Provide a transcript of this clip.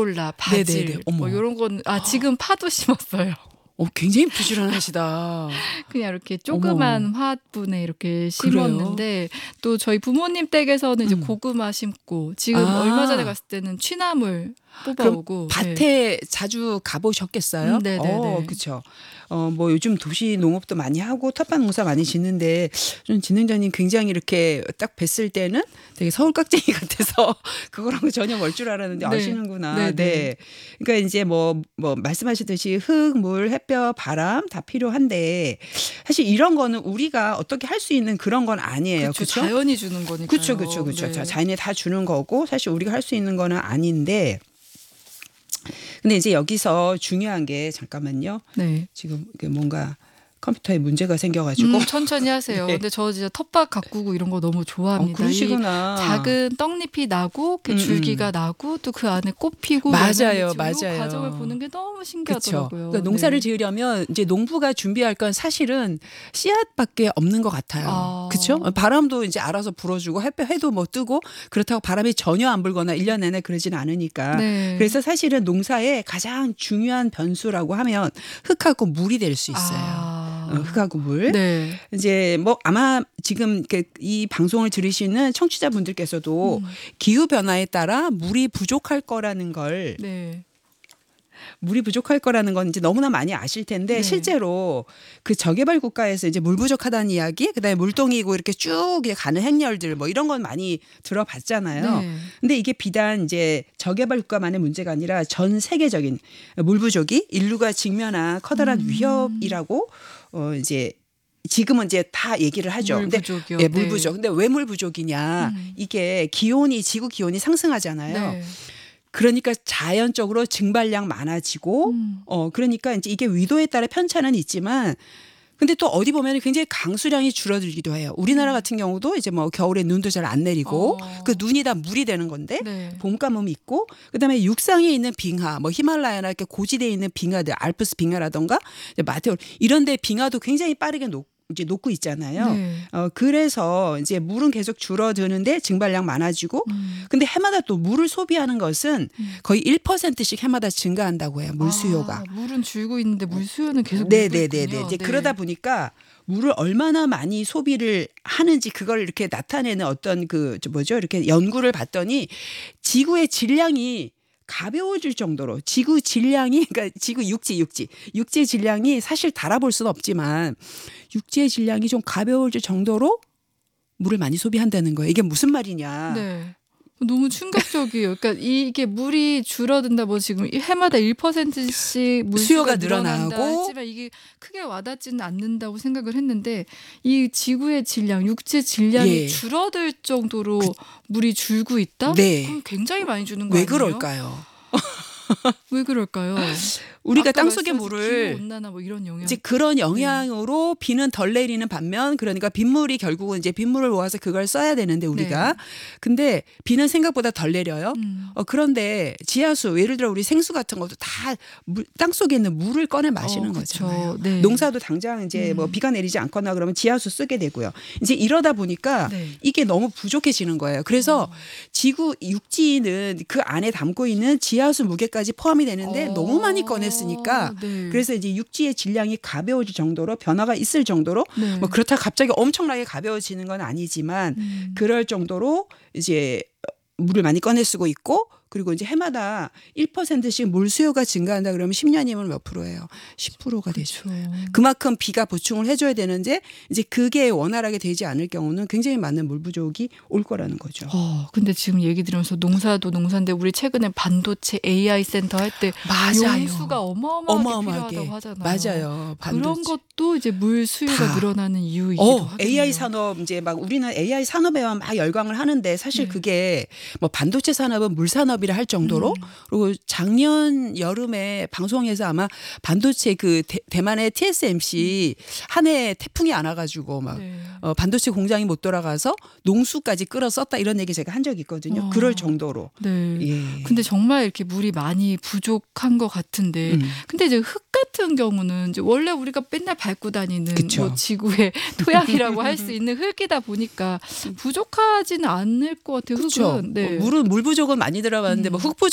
비올라, 바질 네네네. 어머. 뭐 이런 건 지금 파도 심었어요. 굉장히 부지런하시다. 그냥 이렇게 조그만 어머. 화분에 이렇게 그래요? 심었는데 또 저희 부모님 댁에서는 이제 고구마 심고 지금 얼마 전에 갔을 때는 취나물 그럼 뽑아오고 밭에 자주 가보셨겠어요? 네네네. 그렇죠. 뭐 요즘 도시 농업도 많이 하고 텃밭 농사 많이 짓는데 좀 진행자님 굉장히 이렇게 딱 뵀을 때는 되게 서울 깍쟁이 같아서 그거랑은 전혀 멀 줄 알았는데 네. 아시는구나. 네네. 네. 그러니까 이제 뭐 말씀하셨듯이 흙, 물, 햇볕, 바람 다 필요한데 사실 이런 거는 우리가 어떻게 할 수 있는 그런 건 아니에요. 그렇죠. 그렇죠? 자연이 주는 거니까요. 그렇죠. 네. 자연이 다 주는 거고 사실 우리가 할 수 있는 거는 아닌데 근데 이제 여기서 중요한 게 잠깐만요. 네. 지금 이게 뭔가 컴퓨터에 문제가 생겨가지고. 천천히 하세요. 네. 근데 저 진짜 텃밭 가꾸고 이런 거 너무 좋아합니다. 그러시구나. 이 작은 떡잎이 나고 그 줄기가 나고 또 그 안에 꽃 피고 맞아요. 이 과정을 보는 게 너무 신기하더라고요. 그러니까 농사를 지으려면 이제 농부가 준비할 건 사실은 씨앗밖에 없는 것 같아요. 그렇죠? 바람도 이제 알아서 불어주고 해도 뭐 뜨고 그렇다고 바람이 전혀 안 불거나 1년 내내 그러진 않으니까. 네. 그래서 사실은 농사의 가장 중요한 변수라고 하면 흙하고 물이 될 수 있어요. 흙하고 물. 네. 이제 뭐 아마 지금 이 방송을 들으시는 청취자분들께서도 기후 변화에 따라 물이 부족할 거라는 걸 이제 너무나 많이 아실 텐데 실제로 그 저개발 국가에서 이제 물 부족하다는 이야기, 그다음에 물동이고 이렇게 쭉 가는 행렬들 뭐 이런 건 많이 들어봤잖아요. 네. 근데 이게 비단 이제 저개발 국가만의 문제가 아니라 전 세계적인 물 부족이 인류가 직면한 커다란 위협이라고 이제 지금은 이제 다 얘기를 하죠. 물 부족이요. 네, 물 부족. 근데 왜 물 부족이냐? 이게 지구 기온이 상승하잖아요. 네. 그러니까 자연적으로 증발량 많아지고 그러니까 이제 이게 위도에 따라 편차는 있지만 근데 또 어디 보면 굉장히 강수량이 줄어들기도 해요. 우리나라 같은 경우도 이제 뭐 겨울에 눈도 잘 안 내리고 그 눈이 다 물이 되는 건데 봄 가뭄이 있고 그다음에 육상에 있는 빙하 뭐 히말라야나 이렇게 고지대에 있는 빙하들 알프스 빙하라던가 마테올 이런 데 빙하도 굉장히 빠르게 녹고 있잖아요. 네. 그래서 이제 물은 계속 줄어드는데 증발량 많아지고 근데 해마다 또 물을 소비하는 것은 거의 1%씩 해마다 증가한다고 해요. 물 수요가. 물은 줄고 있는데 물 수요는 계속 늘고 있군요. 이제 그러다 보니까 물을 얼마나 많이 소비를 하는지 그걸 이렇게 나타내는 어떤 이렇게 연구를 봤더니 지구의 질량이 가벼워질 정도로 지구 질량이 그러니까 지구 육지의 질량이 사실 달아볼 수는 없지만 육지의 질량이 좀 가벼워질 정도로 물을 많이 소비한다는 거예요. 이게 무슨 말이냐. 네. 너무 충격적이에요. 그러니까 이게 물이 줄어든다 뭐 지금 해마다 1%씩 물 수요가 늘어난다 했지만 이게 크게 와닿지는 않는다고 생각을 했는데 이 지구의 질량, 육지의 질량이 줄어들 정도로 물이 줄고 있다? 그럼 굉장히 많이 주는 거 아니에요? 왜 그럴까요? 왜 그럴까요? 우리가 땅속의 물을 기후 온난화 뭐 이런 영향 이제 그런 영향으로 비는 덜 내리는 반면 그러니까 빗물이 결국은 이제 빗물을 모아서 그걸 써야 되는데 우리가 근데 비는 생각보다 덜 내려요. 그런데 지하수 예를 들어 우리 생수 같은 것도 다 땅속에 있는 물을 꺼내 마시는 거잖아요. 농사도 당장 이제 뭐 비가 내리지 않거나 그러면 지하수 쓰게 되고요. 이제 이러다 보니까 이게 너무 부족해지는 거예요. 그래서 지구 육지는 그 안에 담고 있는 지하수 무게까지 포함이 되는데 너무 많이 꺼냈으니까 그래서 이제 육지의 질량이 가벼워질 정도로 변화가 있을 정도로 뭐 그렇다고 갑자기 엄청나게 가벼워지는 건 아니지만 그럴 정도로 이제 물을 많이 꺼내 쓰고 있고 그리고 이제 해마다 1%씩 물 수요가 증가한다 그러면 10년이면 몇 프로예요? 10%가 되죠. 그만큼 비가 보충을 해줘야 되는데 이제 그게 원활하게 되지 않을 경우는 굉장히 많은 물 부족이 올 거라는 거죠. 근데 지금 얘기 들으면서 농사도 농사인데 우리 최근에 반도체 AI 센터 할 때 용수가 어마어마하게 필요하다고 하잖아요. 맞아요. 그런 것도 이제 물 수요가 늘어나는 이유이기도 하거든요. AI 산업 이제 막 우리는 AI 산업에만 막 열광을 하는데 사실 그게 뭐 반도체 산업은 물 산업 이라 할 정도로 그리고 작년 여름에 방송에서 아마 반도체 그 대만의 TSMC 한 해 태풍이 안 와가지고 막 반도체 공장이 못 돌아가서 농수까지 끌어 썼다 이런 얘기 제가 한 적이 있거든요. 그럴 정도로. 근데 정말 이렇게 물이 많이 부족한 것 같은데 근데 이제 흙 같은 경우는 이제 원래 우리가 맨날 밟고 다니는 뭐 지구의 토양이라고 할 수 있는 흙이다 보니까 부족하지는 않을 것 같아요. 흙은. 물은 물 부족은 많이 들어봤는데 뭐 흙